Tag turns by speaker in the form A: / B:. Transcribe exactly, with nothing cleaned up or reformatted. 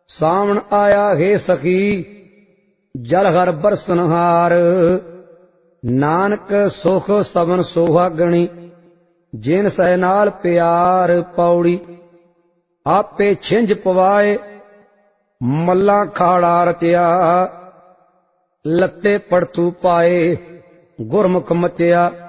A: ਸਾਵਣ ਆਇਆ ਹੈ ਸਖੀ ਜਲ ਹਰ ਬਰਸਨਹਾਰ। ਨਾਨਕ ਸੁਖ ਸਬਨ ਸੁਹਾਗਣੀ ਜਿਨ ਸਹਿ ਨਾਲ ਪਿਆਰ। ਪੌੜੀ ਆਪੇ ਛਿੰਝ ਪਵਾਏ ਮੱਲਾ ਖਾੜਾ ਰਚਿਆ। ਲੱਤੇ ਪੜਤੂ ਪਾਏ ਗੁਰਮੁਖ ਮਚਿਆ।